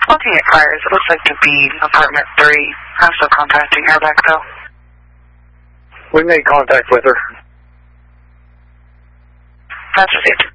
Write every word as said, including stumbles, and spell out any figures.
Looking at fires, it looks like to be apartment three. I'm still contacting her back though. We made contact with her. That's received.